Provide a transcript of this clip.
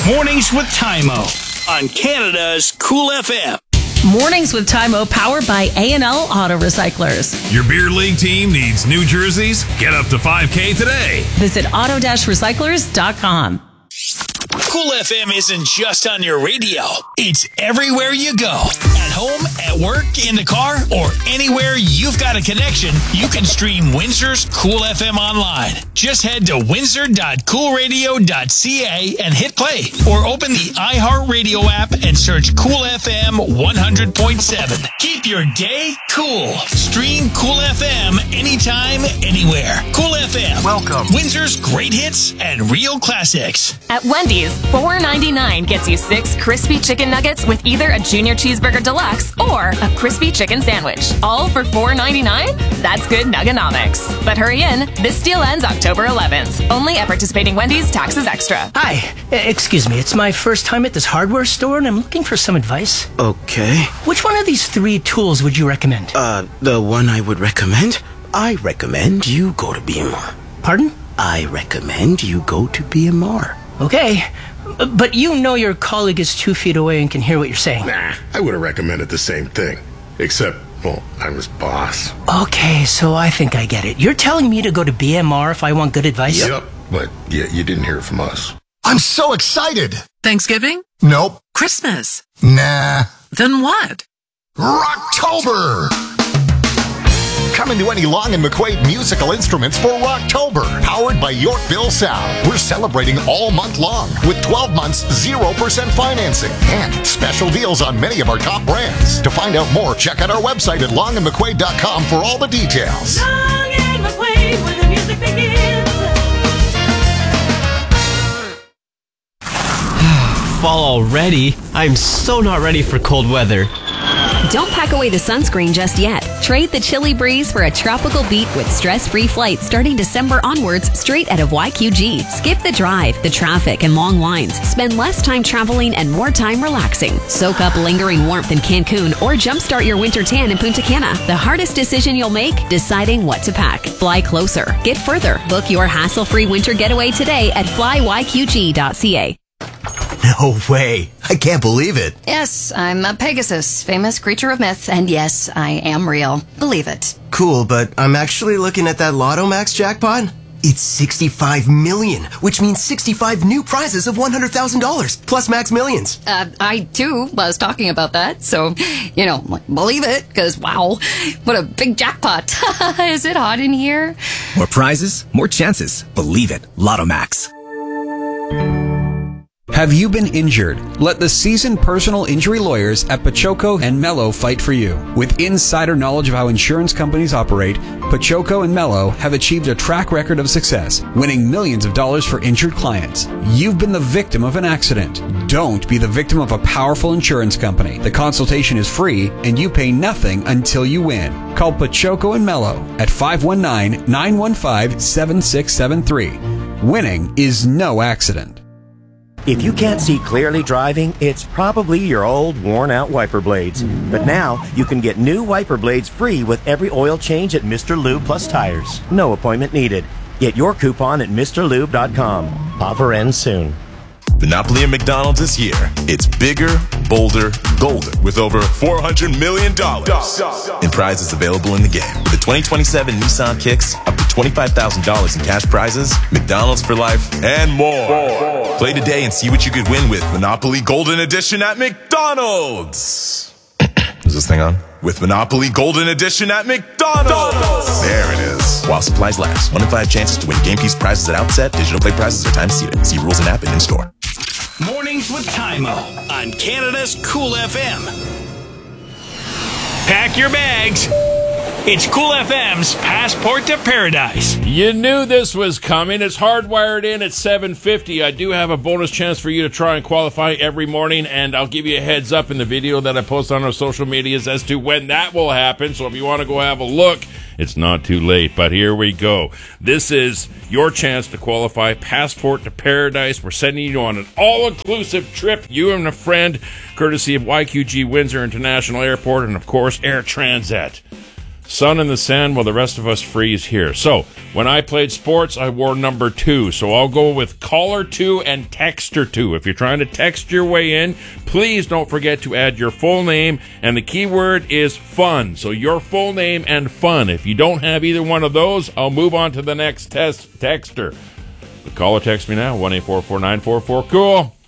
Mornings with Tymo on Canada's Cool FM. Mornings with Tymo, powered by A&L Auto Recyclers. Your beer league team needs new jerseys? Get up to $5,000 today. Visit auto-recyclers.com. Cool FM isn't just on your radio. It's everywhere you go. At home, at work, in the car, or anywhere you've got a connection, you can stream Windsor's Cool FM online. Just head to windsor.coolradio.ca and hit play. Or open the iHeartRadio app and search Cool FM 100.7. Keep your day cool. Stream Cool FM anytime, anywhere. Cool FM. Welcome. Windsor's great hits and real classics. At Wendy's, $4.99 gets you 6 crispy chicken nuggets with either a junior cheeseburger deluxe or a crispy chicken sandwich. All for $4.99? That's good nuggonomics. But hurry in. This deal ends October 11th. Only at participating Wendy's, taxes extra. Hi. Excuse me. It's my first time at this hardware store, and I'm looking for some advice. Okay. Which one of these 3 tools would you recommend? The one I would recommend? I recommend you go to BMR. Pardon? I recommend you go to BMR. Okay. But you know your colleague is 2 feet away and can hear what you're saying. Nah, I would have recommended the same thing. Except, well, I'm his boss. Okay, so I think I get it. You're telling me to go to BMR if I want good advice? Yep, but yeah, you didn't hear it from us. I'm so excited. Thanksgiving? Nope. Christmas? Nah. Then what? Rocktober! Come into any Long & McQuaid musical instruments for Rocktober, powered by Yorkville Sound. We're celebrating all month long with 12 months 0% financing and special deals on many of our top brands. To find out more, check out our website at longandmcquaid.com for all the details. Long and McQuaid, where the music begins. Fall already? I'm so not ready for cold weather. Don't pack away the sunscreen just yet. Trade the chilly breeze for a tropical beat with stress-free flights starting December onwards straight out of YQG. Skip the drive, the traffic, and long lines. Spend less time traveling and more time relaxing. Soak up lingering warmth in Cancun or jumpstart your winter tan in Punta Cana. The hardest decision you'll make? Deciding what to pack. Fly closer. Get further. Book your hassle-free winter getaway today at flyyqg.ca. No way. I can't believe it. Yes, I'm a Pegasus, famous creature of myth, and yes, I am real. Believe it. Cool, but I'm actually looking at that Lotto Max jackpot. It's 65 million, which means 65 new prizes of $100,000, plus Max Millions. I, too, was talking about that, so, believe it, because, wow, what a big jackpot. Is it hot in here? More prizes, more chances. Believe it. Lotto Max. Have you been injured? Let the seasoned personal injury lawyers at Pachoco and Mello fight for you. With insider knowledge of how insurance companies operate, Pachoco and Mello have achieved a track record of success, winning millions of dollars for injured clients. You've been the victim of an accident. Don't be the victim of a powerful insurance company. The consultation is free, and you pay nothing until you win. Call Pachoco and Mello at 519-915-7673. Winning is no accident. If you can't see clearly driving, it's probably your old, worn-out wiper blades. But now, you can get new wiper blades free with every oil change at Mr. Lube Plus Tires. No appointment needed. Get your coupon at MrLube.com. Offer ends soon. Monopoly at McDonald's is here. It's bigger, bolder, golden, with over $400 million in prizes available in the game. With the 2027 Nissan Kicks, up to $25,000 in cash prizes, McDonald's for life, and more. Play today and see what you could win with Monopoly Golden Edition at McDonald's. Is this thing on? With Monopoly Golden Edition at McDonald's. There it is. While supplies last. 1 in 5 chances to win game piece prizes at outset. Digital play prizes are time seated. See rules and app and in-store. Mornings with Tymo on Canada's Cool FM. Pack your bags. It's Cool FM's Passport to Paradise. You knew this was coming. It's hardwired in at 7:50. I do have a bonus chance for you to try and qualify every morning, and I'll give you a heads up in the video that I post on our social medias as to when that will happen. So if you want to go have a look, it's not too late. But here we go. This is your chance to qualify Passport to Paradise. We're sending you on an all-inclusive trip, you and a friend, courtesy of YQG Windsor International Airport and, of course, Air Transat. sun in the sand while the rest of us freeze here. So, when I played sports, I wore number 2. So I'll go with caller 2 and texter 2. If you're trying to text your way in, please don't forget to add your full name, and the keyword is fun. So your full name and fun. If you don't have either one of those, I'll move on to the next texter. The caller text me now, 1-844-944-COOL.